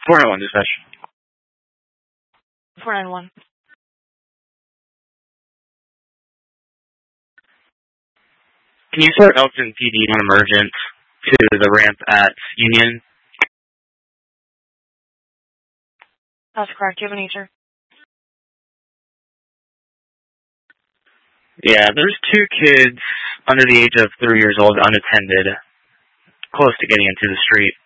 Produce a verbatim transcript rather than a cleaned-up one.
four nine one dispatch. four nine one. Can you start Elkton P D on emergent to the ramp at Union? That's correct. Do you have an answer? Yeah, there's two kids under the age of three years old unattended, close to getting into the street.